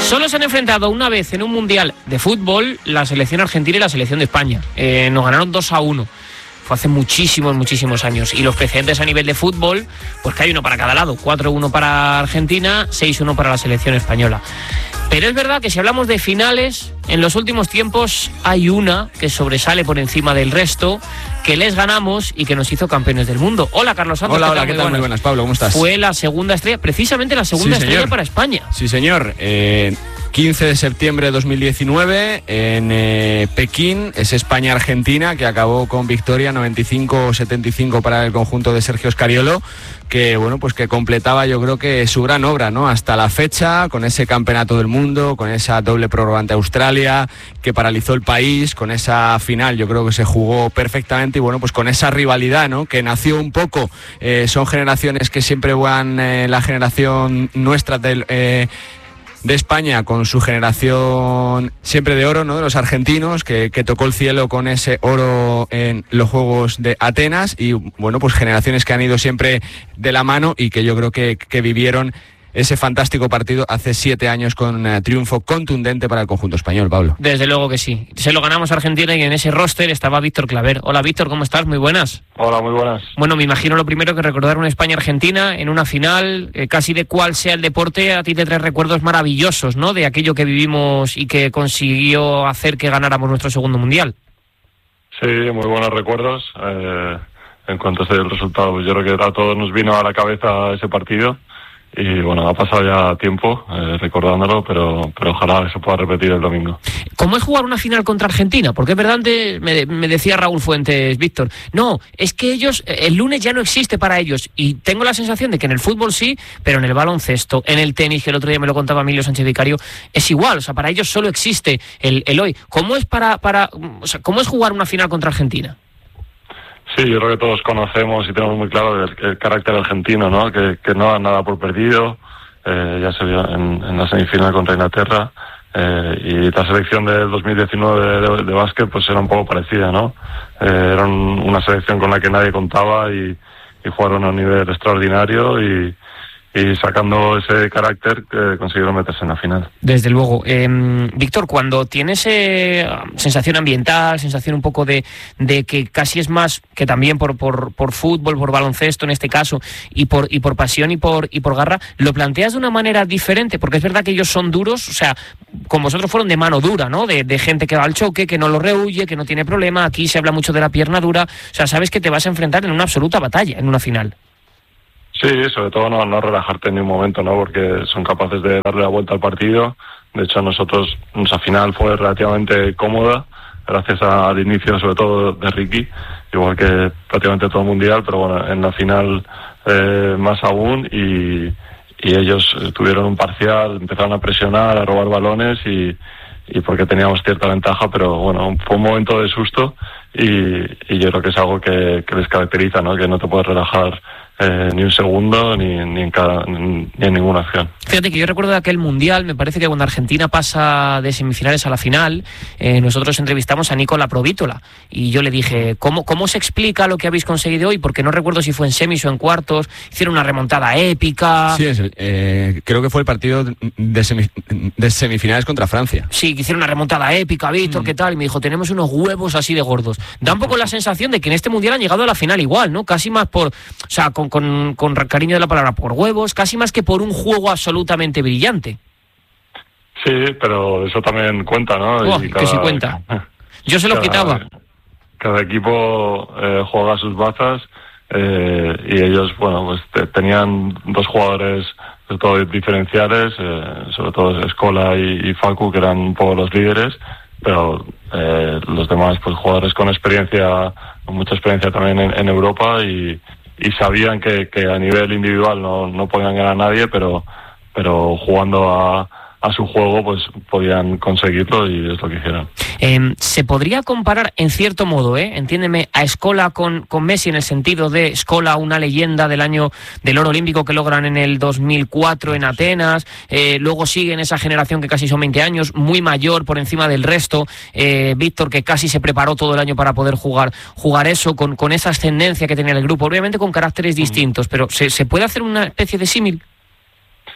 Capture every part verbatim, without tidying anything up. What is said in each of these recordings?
Solo se han enfrentado una vez en un mundial de fútbol la selección argentina y la selección de España. Eh, nos ganaron dos a uno. Fue hace muchísimos, muchísimos años. Y los precedentes a nivel de fútbol, pues que hay uno para cada lado. cuatro uno para Argentina, seis uno para la selección española. Pero es verdad que si hablamos de finales, en los últimos tiempos hay una que sobresale por encima del resto, que les ganamos y que nos hizo campeones del mundo. Hola, Carlos Santos. Hola, hola, ¿qué tal? ¿Qué tal? Muy buenas, Pablo, ¿cómo estás? Fue la segunda estrella, precisamente la segunda sí, estrella para España. Sí, señor. Eh, quince de septiembre de dos mil diecinueve en eh, Pekín, es España-Argentina, que acabó con victoria noventa y cinco a setenta y cinco para el conjunto de Sergio Scariolo, que bueno, pues que completaba, yo creo que su gran obra, ¿no? Hasta la fecha, con ese campeonato del mundo, con esa doble prórroga ante Australia, que paralizó el país, con esa final, yo creo que se jugó perfectamente, y bueno, pues con esa rivalidad, ¿no? Que nació un poco, eh, son generaciones que siempre van, eh, la generación nuestra del... Eh, de España con su generación siempre de oro, ¿no? De los argentinos, que, que tocó el cielo con ese oro en los Juegos de Atenas, y bueno, pues generaciones que han ido siempre de la mano y que yo creo que, que vivieron ese fantástico partido hace siete años con uh, triunfo contundente para el conjunto español, Pablo. Desde luego que sí. Se lo ganamos a Argentina y en ese roster estaba Víctor Claver. Hola, Víctor, ¿cómo estás? Muy buenas. Hola, muy buenas. Bueno, me imagino lo primero que recordar una España-Argentina en una final, eh, casi de cuál sea el deporte, a ti te trae recuerdos maravillosos, ¿no? De aquello que vivimos y que consiguió hacer que ganáramos nuestro segundo mundial. Sí, muy buenos recuerdos. Eh, en cuanto a ese resultado, pues yo creo que a todos nos vino a la cabeza ese partido. Y bueno, ha pasado ya tiempo eh, recordándolo, pero pero ojalá que se pueda repetir el domingo. ¿Cómo es jugar una final contra Argentina? Porque es verdad, antes me, me decía Raúl Fuentes, Víctor, no, es que ellos, el lunes ya no existe para ellos, y tengo la sensación de que en el fútbol sí, pero en el baloncesto, en el tenis, que el otro día me lo contaba Emilio Sánchez Vicario, es igual, o sea, para ellos solo existe el, el hoy. ¿Cómo es para, para, o sea, cómo es jugar una final contra Argentina? Sí, yo creo que todos conocemos y tenemos muy claro el, el carácter argentino, ¿no? Que, que no da nada por perdido. Eh, ya se vio en, en la semifinal contra Inglaterra. Eh, y la selección del dos mil diecinueve de, de, de básquet pues era un poco parecida, ¿no? Eh, era un, una selección con la que nadie contaba y, y jugaron a un nivel extraordinario y, y sacando ese carácter que consiguieron meterse en la final. Desde luego. Eh, Víctor, cuando tienes eh, sensación ambiental, sensación un poco de, de que casi es más que también por, por, por fútbol, por baloncesto en este caso, y por, y por pasión y por, y por garra, ¿lo planteas de una manera diferente? Porque es verdad que ellos son duros, o sea, con vosotros fueron de mano dura, ¿no? De, de gente que va al choque, que no lo rehuye, que no tiene problema. Aquí se habla mucho de la pierna dura. O sea, sabes que te vas a enfrentar en una absoluta batalla, en una final. Sí, sobre todo no, no relajarte en ningún momento, ¿no? Porque son capaces de darle la vuelta al partido. De hecho, a nosotros, nuestra final fue relativamente cómoda, gracias a, al inicio, sobre todo, de Ricky, igual que prácticamente todo el mundial, pero bueno, en la final eh, más aún, y, y ellos tuvieron un parcial, empezaron a presionar, a robar balones, y, y porque teníamos cierta ventaja, pero bueno, fue un momento de susto, y, y yo creo que es algo que, que les caracteriza, ¿no? Que no te puedes relajar Eh, ni un segundo ni, ni, en cada, ni en ninguna acción. Fíjate que yo recuerdo de aquel mundial, me parece que cuando Argentina pasa de semifinales a la final, eh, nosotros entrevistamos a Nicola Provítola y yo le dije, ¿cómo, ¿cómo se explica lo que habéis conseguido hoy? Porque no recuerdo si fue en semis o en cuartos, hicieron una remontada épica. Sí, es, eh, creo que fue el partido de, semi, de semifinales contra Francia. Sí, que hicieron una remontada épica, Víctor, mm. ¿qué tal? Y me dijo, tenemos unos huevos así de gordos. Da un poco la sensación de que en este mundial han llegado a la final igual, ¿no? Casi más por, o sea, con Con, con cariño de la palabra, por huevos, casi más que por un juego absolutamente brillante. Sí, pero eso también cuenta, ¿no? Oh, y cada, que sí cuenta. Yo se los cada, quitaba. Cada equipo eh, juega sus bazas eh, y ellos, bueno, pues te, tenían dos jugadores sobre todo diferenciales, eh, sobre todo Scola y, y Facu, que eran un poco los líderes, pero eh, los demás, pues jugadores con experiencia, con mucha experiencia también en, en Europa, y y sabían que, que a nivel individual no, no podían ganar a nadie, pero pero jugando a, a su juego pues podían conseguirlo, y es lo que hicieron. Eh, se podría comparar en cierto modo, ¿eh? entiéndeme, a Scola con, con Messi, en el sentido de Scola, una leyenda del año del oro olímpico que logran en el dos mil cuatro en Atenas, eh, luego sigue en esa generación que casi son veinte años, muy mayor por encima del resto, eh, Víctor, que casi se preparó todo el año para poder jugar jugar eso, con, con esa ascendencia que tenía el grupo, obviamente con caracteres distintos, pero ¿se, se puede hacer una especie de símil?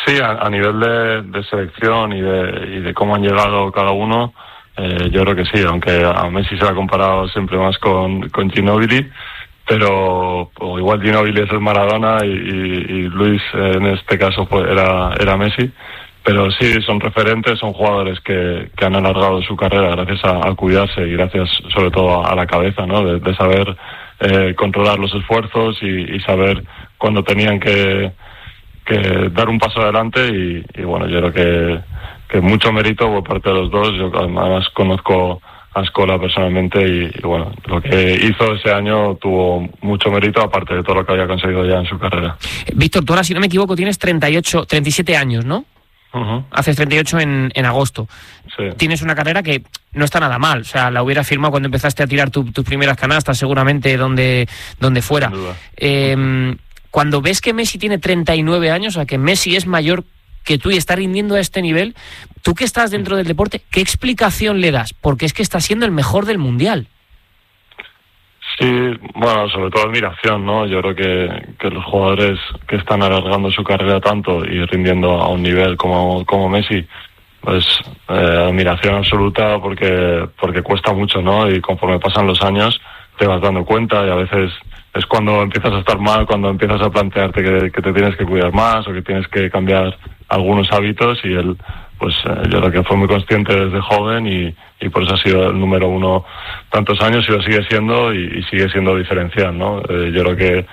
Sí, a, a nivel de, de selección y de, y de cómo han llegado cada uno, eh, yo creo que sí, aunque a Messi se le ha comparado siempre más con, con Ginóbili, pero o igual Ginóbili es el Maradona y, y, y Luis en este caso pues era, era Messi, pero sí, son referentes, son jugadores que, que han alargado su carrera gracias a, a cuidarse y gracias sobre todo a, a la cabeza, ¿no? De, de saber eh, controlar los esfuerzos y, y saber cuándo tenían que que dar un paso adelante y, y bueno, yo creo que, que mucho mérito por parte de los dos. Yo además conozco a Scola personalmente y, y bueno, lo que hizo ese año tuvo mucho mérito, aparte de todo lo que había conseguido ya en su carrera. Víctor, tú ahora, si no me equivoco, tienes treinta y ocho, treinta y siete años, ¿no? Uh-huh. Haces treinta y ocho en, en agosto. Sí. Tienes una carrera que no está nada mal, o sea, la hubieras firmado cuando empezaste a tirar tu, tus primeras canastas, seguramente donde, donde fuera. Sin duda. Eh, Cuando ves que Messi tiene treinta y nueve años, o sea, que Messi es mayor que tú y está rindiendo a este nivel, tú que estás dentro del deporte, ¿qué explicación le das? Porque es que está siendo el mejor del Mundial. Sí, bueno, sobre todo admiración, ¿no? Yo creo que, que los jugadores que están alargando su carrera tanto y rindiendo a un nivel como, como Messi, pues eh, admiración absoluta porque, porque cuesta mucho, ¿no? Y conforme pasan los años te vas dando cuenta y a veces es cuando empiezas a estar mal, cuando empiezas a plantearte que, que te tienes que cuidar más o que tienes que cambiar algunos hábitos y él, pues eh, yo creo que fue muy consciente desde joven y, y por eso ha sido el número uno tantos años y lo sigue siendo y, y sigue siendo diferencial, ¿no? Eh, yo creo que,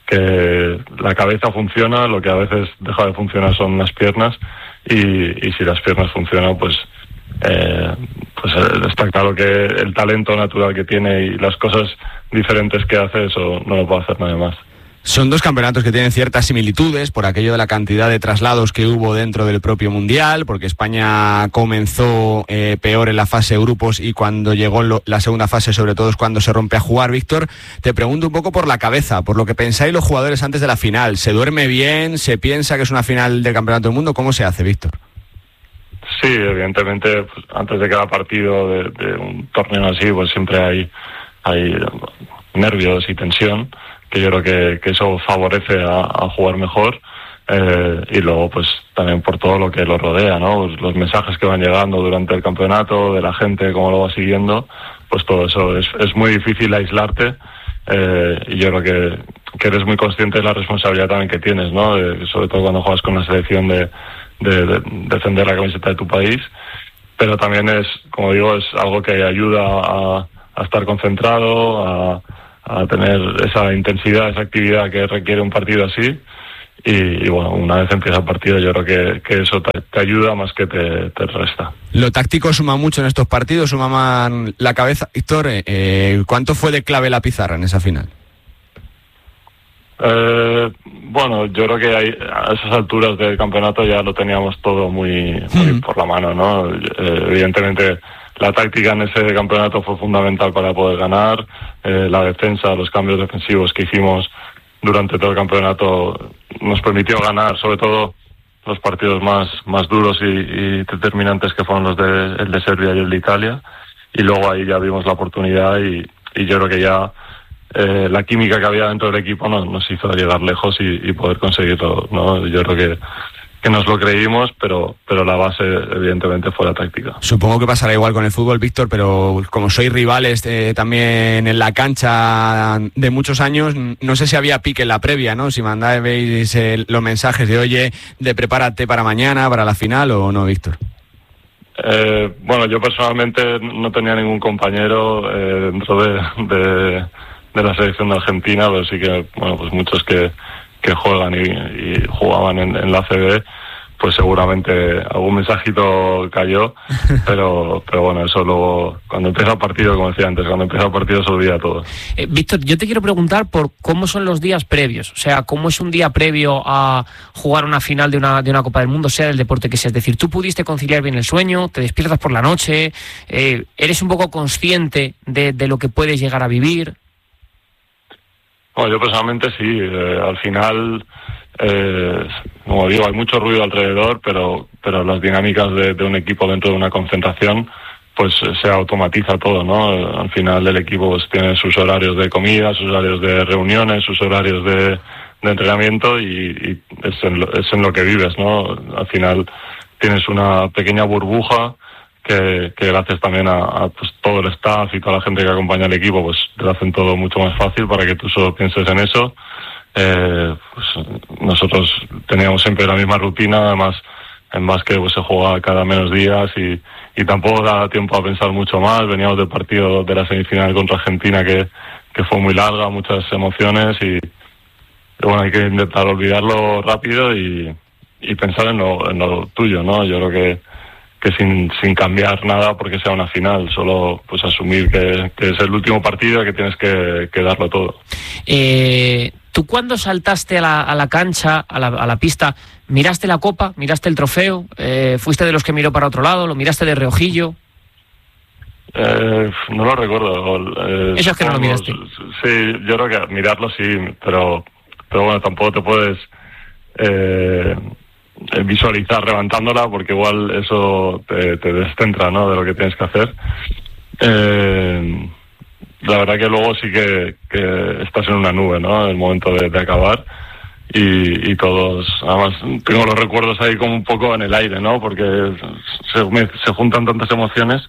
que la cabeza funciona, lo que a veces deja de funcionar son las piernas y, y si las piernas funcionan, pues Eh, pues está claro que el talento natural que tiene y las cosas diferentes que hace, eso no lo puede hacer nadie más. Son dos campeonatos que tienen ciertas similitudes por aquello de la cantidad de traslados que hubo dentro del propio Mundial, porque España comenzó eh, peor en la fase de grupos y cuando llegó lo, la segunda fase, sobre todo, es cuando se rompe a jugar. Víctor, te pregunto un poco por la cabeza, por lo que pensáis los jugadores antes de la final. ¿Se duerme bien? ¿Se piensa que es una final del Campeonato del Mundo? ¿Cómo se hace, Víctor? Sí, evidentemente, pues, antes de cada partido de, de un torneo así, pues siempre hay, hay nervios y tensión, que yo creo que, que eso favorece a, a jugar mejor. Eh, y luego, pues también por todo lo que lo rodea, ¿no? Pues, los mensajes que van llegando durante el campeonato, de la gente, cómo lo va siguiendo, pues todo eso es, es muy difícil aislarte. Eh, y yo creo que, que eres muy consciente de la responsabilidad también que tienes, ¿no? De, sobre todo cuando juegas con una selección de De, de defender la camiseta de tu país, pero también es, como digo, es algo que ayuda a, a estar concentrado, a, a tener esa intensidad, esa actividad que requiere un partido así y, y bueno, una vez empieza el partido yo creo que, que eso te, te ayuda más que te, te resta. Lo táctico suma mucho en estos partidos, suma más la cabeza. Víctor, eh, ¿cuánto fue de clave la pizarra en esa final? Eh, bueno, yo creo que hay, a esas alturas del campeonato ya lo teníamos todo muy, muy mm. por la mano, ¿no? Eh, evidentemente la táctica en ese campeonato fue fundamental para poder ganar, eh, la defensa, los cambios defensivos que hicimos durante todo el campeonato nos permitió ganar, sobre todo los partidos más, más duros y, y determinantes que fueron los de, el de Serbia y el de Italia, y luego ahí ya vimos la oportunidad y, y yo creo que ya Eh, la química que había dentro del equipo nos, nos hizo llegar lejos y, y poder conseguirlo, ¿no? Yo creo que, que nos lo creímos, pero, pero la base evidentemente fue la táctica. Supongo que pasará igual con el fútbol, Víctor, pero como sois rivales eh, también en la cancha de muchos años, no sé si había pique en la previa, ¿no? Si mandabais eh, los mensajes de oye, de prepárate para mañana, para la final, o no, Víctor. Eh, bueno, yo personalmente no tenía ningún compañero eh, dentro de, de de la selección de Argentina, pero sí que, bueno, pues muchos que, que juegan y, y jugaban en, en la A C B, pues seguramente algún mensajito cayó, pero pero bueno, eso luego, cuando empieza el partido, como decía antes, cuando empieza el partido se olvida todo. Eh, Víctor, yo te quiero preguntar por cómo son los días previos, o sea, cómo es un día previo a jugar una final de una, de una Copa del Mundo, sea del deporte que sea. Es decir, tú pudiste conciliar bien el sueño, te despiertas por la noche, eh, eres un poco consciente de, de lo que puedes llegar a vivir. Bueno, yo personalmente sí, eh, al final, eh, como digo, hay mucho ruido alrededor, pero pero las dinámicas de, de un equipo dentro de una concentración, pues eh, se automatiza todo, ¿no? Al final el equipo pues, tiene sus horarios de comida, sus horarios de reuniones, sus horarios de, de entrenamiento y, y es, en lo, es en lo que vives, ¿no? Al final tienes una pequeña burbuja que, que gracias también a, a pues, todo el staff y toda la gente que acompaña al equipo, pues te lo hacen todo mucho más fácil para que tú solo pienses en eso. Eh, pues, nosotros teníamos siempre la misma rutina, además en básquet pues, se juega cada menos días y, y tampoco da tiempo a pensar mucho más. Veníamos del partido de la semifinal contra Argentina que, que fue muy larga, muchas emociones y, y bueno, hay que intentar olvidarlo rápido y, y pensar en lo, en lo tuyo, ¿no? Yo creo que, que sin, sin cambiar nada porque sea una final, solo pues asumir que, que es el último partido y que tienes que, que darlo todo. Eh, ¿Tú cuando saltaste a la, a la cancha, a la, a la pista, miraste la copa, miraste el trofeo, eh, fuiste de los que miró para otro lado, lo miraste de reojillo? Eh, no lo recuerdo. Eh, Eso es que no lo miraste. Sí, yo creo que mirarlo sí, pero, pero bueno, tampoco te puedes eh, visualizar levantándola porque igual eso te, te descentra, ¿no?, de lo que tienes que hacer. Eh, la verdad que luego sí que, que estás en una nube, ¿no?, en el momento de, de acabar y, y todos, además tengo los recuerdos ahí como un poco en el aire, ¿no?, porque se, me, se juntan tantas emociones,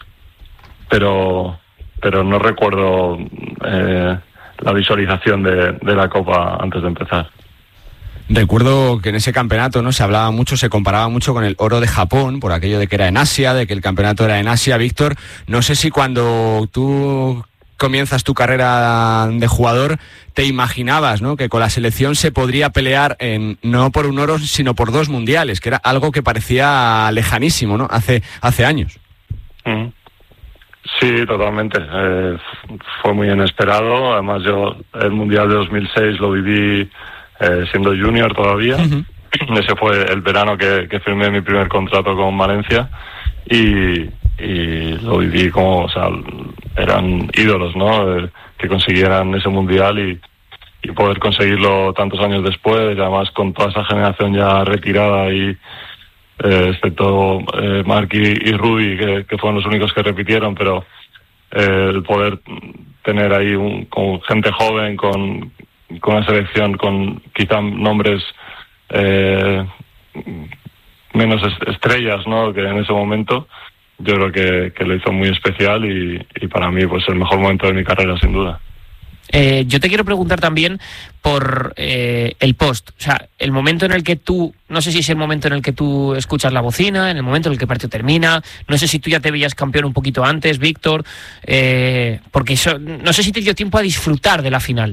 pero pero no recuerdo eh, la visualización de, de la copa antes de empezar. Recuerdo que en ese campeonato, ¿no?, se hablaba mucho, se comparaba mucho con el oro de Japón, por aquello de que era en Asia, de que el campeonato era en Asia. Víctor, no sé si cuando tú comienzas tu carrera de jugador te imaginabas, ¿no?, que con la selección se podría pelear en, no por un oro, sino por dos mundiales, que era algo que parecía lejanísimo, ¿no?, hace, hace años. Mm. Sí, totalmente. Eh, fue muy inesperado. Además, yo el Mundial de dos mil seis lo viví eh, siendo junior todavía. Uh-huh. Ese fue el verano que, que firmé mi primer contrato con Valencia y, y lo viví como, o sea, eran ídolos, ¿no?, eh, que consiguieran ese Mundial y, y poder conseguirlo tantos años después, y además con toda esa generación ya retirada y Eh, excepto eh, Marc y, y Rudy, que, que fueron los únicos que repitieron, pero eh, el poder tener ahí un, con gente joven, con, con una selección con quizá nombres eh, menos estrellas, ¿no?, que en ese momento, yo creo que, que lo hizo muy especial y, y para mí pues el mejor momento de mi carrera, sin duda. Eh, yo te quiero preguntar también por eh, el post, o sea, el momento en el que tú, no sé si es el momento en el que tú escuchas la bocina, en el momento en el que el partido termina, no sé si tú ya te veías campeón un poquito antes, Víctor, eh, porque eso, no sé si te dio tiempo a disfrutar de la final.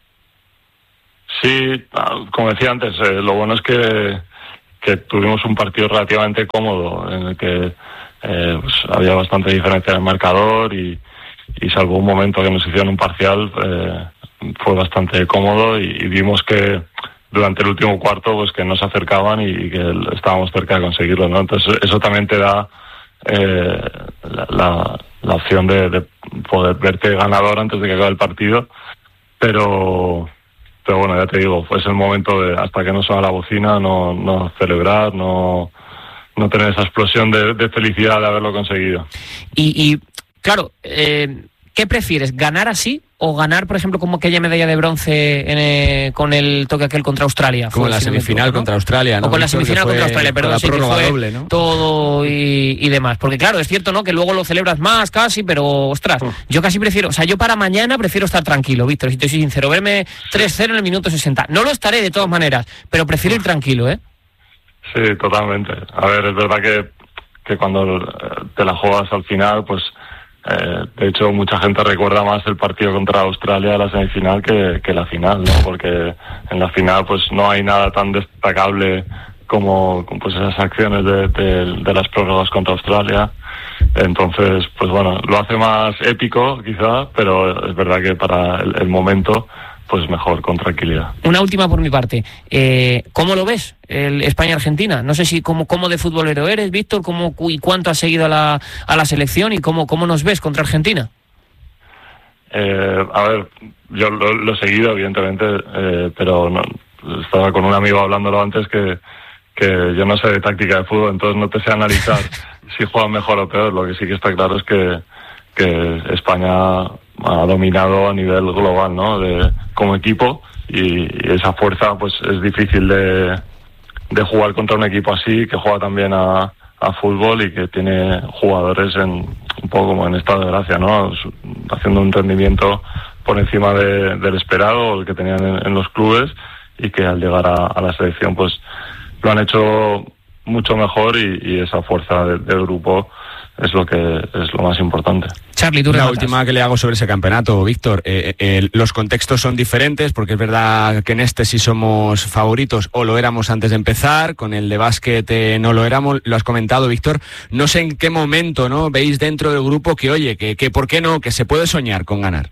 Sí, como decía antes, eh, lo bueno es que, que tuvimos un partido relativamente cómodo, en el que eh, pues, había bastante diferencia en el marcador y y salvo un momento que nos hicieron un parcial, eh, fue bastante cómodo y, y vimos que durante el último cuarto pues que nos acercaban y, y que estábamos cerca de conseguirlo, ¿no? Entonces eso también te da eh, la, la, la opción de, de poder verte ganador antes de que acabe el partido, pero pero bueno, ya te digo, fue ese el momento de hasta que no suena la bocina, no, no celebrar, no, no tener esa explosión de, de felicidad de haberlo conseguido. Y, y claro, eh, ¿qué prefieres? ¿Ganar así o ganar, por ejemplo, como aquella medalla de bronce en, eh, con el toque aquel contra Australia? Como la semifinal, ¿no?, contra Australia, ¿no? O con la semifinal contra Australia, perdón, sí, que fue doble, ¿no?, todo y, y demás. Porque claro, es cierto, ¿no?, que luego lo celebras más casi, pero ostras, yo casi prefiero, o sea, yo para mañana prefiero estar tranquilo, Víctor, si te soy sincero, verme tres cero en el minuto sesenta. No lo estaré de todas maneras, pero prefiero ir tranquilo, ¿eh? Sí, totalmente. A ver, es verdad que, que cuando te la juegas al final, pues Eh, de hecho, mucha gente recuerda más el partido contra Australia, la semifinal, que, que la final, ¿no? Porque en la final pues no hay nada tan destacable como pues esas acciones de, de, de las prórrogas contra Australia. Entonces, pues bueno, lo hace más épico quizá, pero es verdad que para el, el momento pues mejor, con tranquilidad. Una última por mi parte. Eh, ¿Cómo lo ves, el España-Argentina? No sé si cómo, cómo de futbolero eres, Víctor, cómo y cuánto has seguido a la, a la selección y cómo, cómo nos ves contra Argentina. Eh, a ver, yo lo, lo he seguido, evidentemente, eh, pero no, estaba con un amigo hablándolo antes que, que yo no sé de táctica de fútbol, entonces no te sé analizar si juegan mejor o peor. Lo que sí que está claro es que, que España ha dominado a nivel global, ¿no?, de, como equipo, y, y esa fuerza pues es difícil de, de jugar contra un equipo así, que juega también a, a fútbol y que tiene jugadores en un poco como en estado de gracia, ¿no? Haciendo un rendimiento por encima de, del esperado, el que tenían en, en los clubes, y que al llegar a, a la selección pues lo han hecho mucho mejor, y, y esa fuerza de, del grupo es lo que es lo más importante. Charly, tú la rematas. última que le hago sobre ese campeonato, Víctor. Eh, eh, los contextos son diferentes, porque es verdad que en este sí somos favoritos, o lo éramos antes de empezar. Con el de básquet eh, no lo éramos, lo has comentado, Víctor. No sé en qué momento, ¿no?, veis dentro del grupo que, oye, que, que por qué no, que se puede soñar con ganar.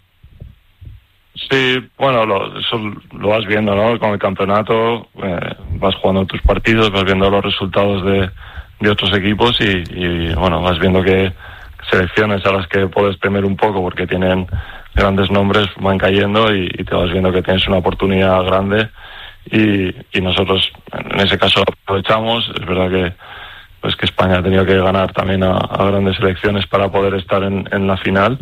Sí, bueno, lo, eso lo vas viendo, ¿no? Con el campeonato eh, vas jugando tus partidos, vas viendo los resultados de, de otros equipos y, y, bueno, vas viendo que selecciones a las que puedes temer un poco porque tienen grandes nombres van cayendo, y, y te vas viendo que tienes una oportunidad grande, y, y nosotros en ese caso aprovechamos. Es verdad que pues que España ha tenido que ganar también a, a grandes selecciones para poder estar en, en la final,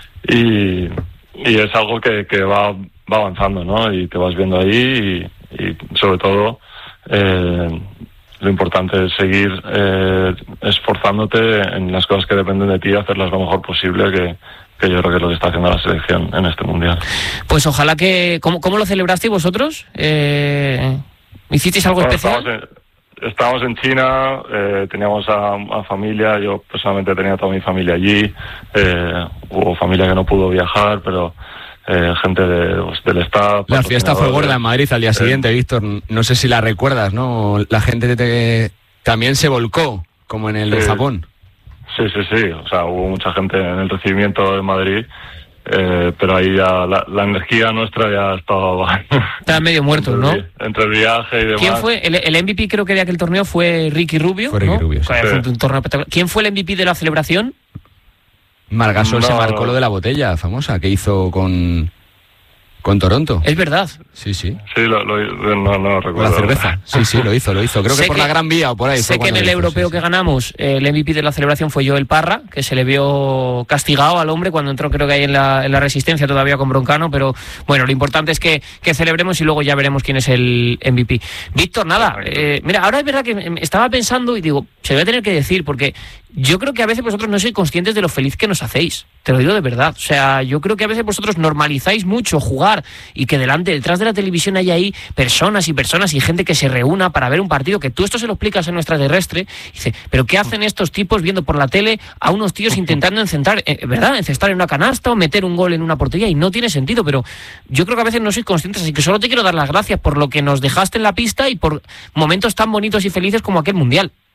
y y es algo que, que va, va avanzando, ¿no? Y te vas viendo ahí, y, y sobre todo eh, lo importante es seguir eh, esforzándote en las cosas que dependen de ti, hacerlas lo mejor posible, que, que yo creo que es lo que está haciendo la selección en este mundial. Pues ojalá que... ¿Cómo, cómo lo celebrasteis vosotros? Eh, ¿Hicisteis algo bueno, especial? Estábamos en, estábamos en China, eh, teníamos a, a familia, yo personalmente tenía toda mi familia allí, eh, hubo familia que no pudo viajar, pero eh, gente de, pues, del staff. La fiesta fue gorda en Madrid al día siguiente, eh, Víctor. No sé si la recuerdas, ¿no? La gente te, también se volcó, como en el sí. de Japón. Sí, sí, sí. O sea, hubo mucha gente en el recibimiento de Madrid. Eh, pero ahí ya la, la energía nuestra ya estaba... Estaba medio muerto, ¿no? Entre el viaje y demás. ¿Quién fue? El, el M V P creo que de aquel torneo fue Ricky Rubio, Fue Ricky ¿no? Rubio, sí. Fue un torneo espectacular. ¿Quién fue el M V P de la celebración? Margasol no, se marcó lo de la botella famosa que hizo con... Con Toronto. Es verdad. Sí, sí. Sí, lo, lo, no, no recuerdo. La cerveza. Sí, sí, lo hizo, lo hizo. Creo sé que por que, la Gran Vía o por ahí. Sé que en el europeo sí, que sí. ganamos, el M V P de la celebración fue Joel Parra, que se le vio castigado al hombre cuando entró, creo que ahí en la, en la Resistencia todavía con Broncano, pero bueno, lo importante es que, que celebremos y luego ya veremos quién es el M V P. Víctor, nada, eh, mira, ahora es verdad que estaba pensando y digo, se lo voy a tener que decir, porque yo creo que a veces vosotros no sois conscientes de lo feliz que nos hacéis. Te lo digo de verdad. O sea, yo creo que a veces vosotros normalizáis mucho jugar y que delante, detrás de la televisión hay ahí personas y personas y gente que se reúna para ver un partido, que tú esto se lo explicas en nuestra terrestre, y dice, pero ¿qué hacen estos tipos viendo por la tele a unos tíos intentando encestar, eh, ¿verdad? Encestar en una canasta o meter un gol en una portería? Y no tiene sentido, pero yo creo que a veces no sois conscientes, así que solo te quiero dar las gracias por lo que nos dejaste en la pista y por momentos tan bonitos y felices como aquel mundial.